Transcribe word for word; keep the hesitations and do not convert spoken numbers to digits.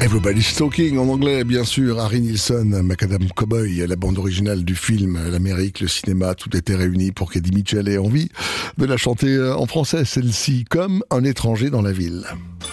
Everybody's Talking en anglais, bien sûr. Harry Nilsson, Macadam Cowboy, la bande originale du film, l'Amérique, le cinéma, tout était réuni pour qu'Eddie Mitchell ait envie de la chanter en français, celle-ci, comme un étranger dans la ville.